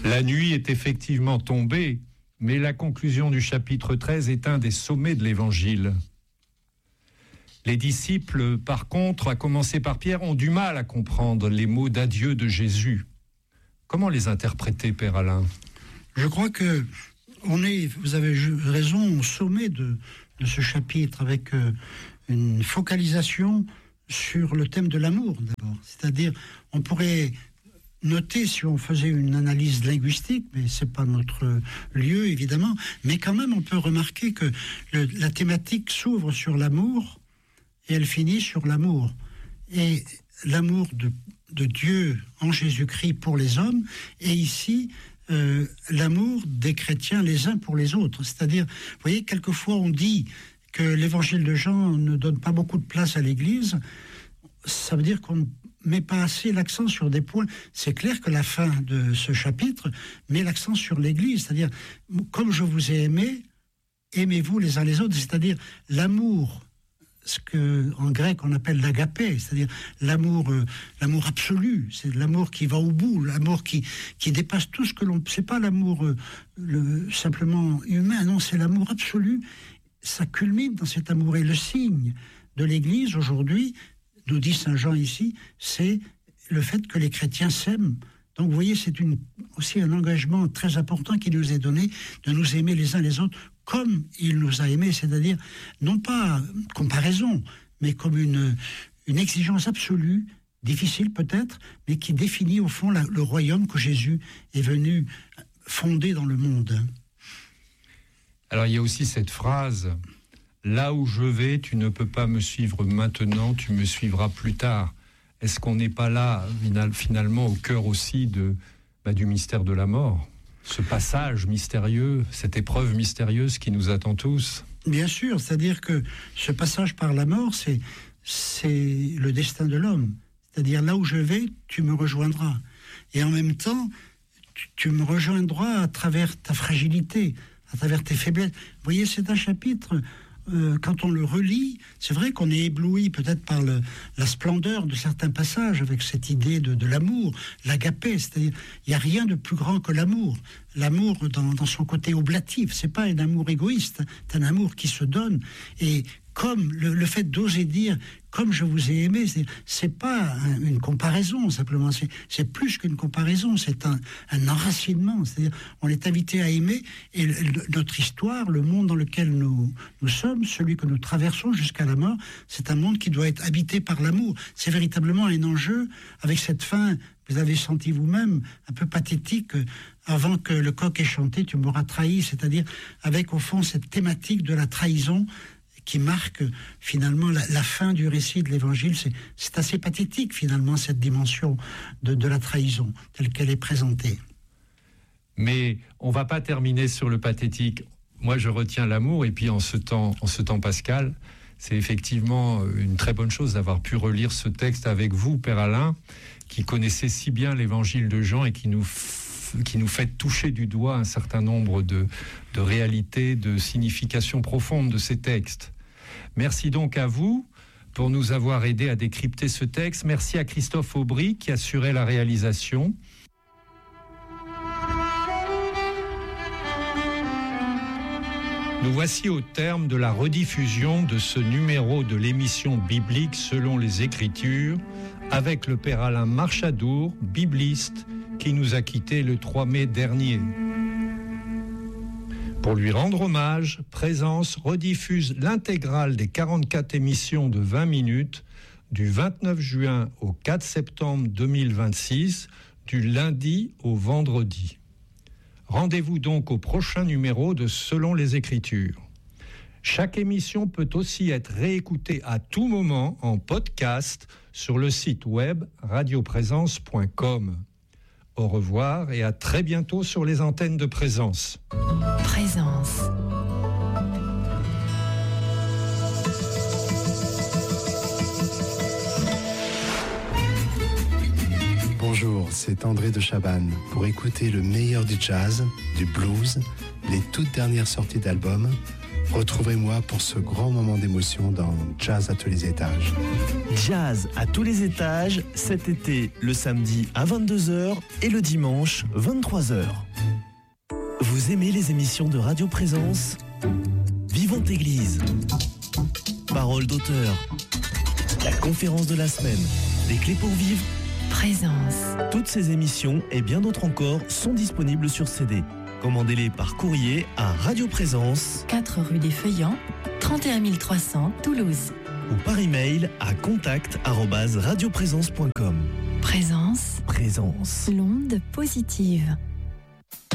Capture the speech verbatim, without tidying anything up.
La nuit est effectivement tombée, mais la conclusion du chapitre treize est un des sommets de l'Évangile. Les disciples, par contre, à commencer par Pierre, ont du mal à comprendre les mots d'adieu de Jésus. Comment les interpréter, Père Alain ? Je crois que on est, vous avez raison, au sommet de, de ce chapitre, avec euh, une focalisation sur le thème de l'amour, d'abord. C'est-à-dire, on pourrait noter, si on faisait une analyse linguistique, mais c'est pas notre lieu, évidemment, mais quand même, on peut remarquer que le, la thématique s'ouvre sur l'amour, et elle finit sur l'amour. Et l'amour de, de Dieu en Jésus-Christ pour les hommes, et ici, euh, l'amour des chrétiens les uns pour les autres. C'est-à-dire, vous voyez, quelquefois on dit que l'évangile de Jean ne donne pas beaucoup de place à l'Église. Ça veut dire qu'on ne met pas assez l'accent sur des points. C'est clair que la fin de ce chapitre met l'accent sur l'Église. C'est-à-dire, comme je vous ai aimé, aimez-vous les uns les autres. C'est-à-dire, l'amour, ce qu'en grec on appelle l'agapé, c'est-à-dire l'amour, euh, l'amour absolu, c'est l'amour qui va au bout, l'amour qui, qui dépasse tout ce que l'on... C'est pas l'amour euh, le, simplement humain, non, c'est l'amour absolu. Ça culmine dans cet amour. Et le signe de l'Église aujourd'hui, nous dit Saint Jean ici, c'est le fait que les chrétiens s'aiment. Donc vous voyez, c'est une, aussi un engagement très important qui nous est donné de nous aimer les uns les autres comme il nous a aimés, c'est-à-dire non pas comparaison, mais comme une, une exigence absolue, difficile peut-être, mais qui définit au fond la, le royaume que Jésus est venu fonder dans le monde. Alors il y a aussi cette phrase, là où je vais, tu ne peux pas me suivre maintenant, tu me suivras plus tard. Est-ce qu'on n'est pas là, finalement, au cœur aussi de, bah, du mystère de la mort ? Ce passage mystérieux, cette épreuve mystérieuse qui nous attend tous. Bien sûr, c'est-à-dire que ce passage par la mort, c'est, c'est le destin de l'homme. C'est-à-dire, là où je vais, tu me rejoindras. Et en même temps, tu, tu me rejoindras à travers ta fragilité, à travers tes faiblesses. Vous voyez, c'est un chapitre... Euh, quand on le relit, c'est vrai qu'on est ébloui peut-être par le, la splendeur de certains passages avec cette idée de, de l'amour, l'agapé, c'est-à-dire il n'y a rien de plus grand que l'amour. L'amour dans, dans son côté oblatif, c'est pas un amour égoïste, c'est un amour qui se donne. Et comme le, le fait d'oser dire comme je vous ai aimé, c'est, c'est pas un, une comparaison simplement, c'est, c'est plus qu'une comparaison, c'est un, un enracinement, c'est-à-dire on est invité à aimer et le, le, notre histoire, le monde dans lequel nous, nous sommes, celui que nous traversons jusqu'à la mort, c'est un monde qui doit être habité par l'amour. C'est véritablement un enjeu avec cette fin, vous avez senti vous-même, un peu pathétique, avant que le coq ait chanté, tu m'auras trahi, c'est-à-dire avec au fond cette thématique de la trahison qui marque finalement la, la fin du récit de l'Évangile. C'est, c'est assez pathétique finalement cette dimension de, de la trahison telle qu'elle est présentée. Mais on ne va pas terminer sur le pathétique. Moi je retiens l'amour et puis en ce temps, en ce temps pascal, c'est effectivement une très bonne chose d'avoir pu relire ce texte avec vous, Père Alain, qui connaissait si bien l'Évangile de Jean et qui nous qui nous fait toucher du doigt un certain nombre de, de réalités, de significations profondes de ces textes. Merci donc à vous pour nous avoir aidés à décrypter ce texte. Merci à Christophe Aubry qui assurait la réalisation. Nous voici au terme de la rediffusion de ce numéro de l'émission biblique selon les Écritures avec le Père Alain Marchadour, bibliste, qui nous a quittés le trois mai dernier. Pour lui rendre hommage, Présence rediffuse l'intégrale des quarante-quatre émissions de vingt minutes du vingt-neuf juin au quatre septembre deux mille vingt-six, du lundi au vendredi. Rendez-vous donc au prochain numéro de Selon les Écritures. Chaque émission peut aussi être réécoutée à tout moment en podcast sur le site web radio présence point com. Au revoir et à très bientôt sur les antennes de Présence. Présence. Bonjour, c'est André de Chabannes. Pour écouter le meilleur du jazz, du blues, les toutes dernières sorties d'albums, Retrouverez-moi pour ce grand moment d'émotion dans Jazz à tous les étages. Jazz à tous les étages, cet été, le samedi à vingt-deux heures et le dimanche vingt-trois heures. Vous aimez les émissions de Radio Présence ? Vivante Église, Parole d'auteur, la conférence de la semaine, des clés pour vivre, Présence. Toutes ces émissions et bien d'autres encore sont disponibles sur C D. Commandez-les par courrier à Radio Présence, quatre rue des Feuillants, trente et un mille trois cents, Toulouse. ou par email à contact arobase radioprésence point com. Présence. Présence. L'onde positive.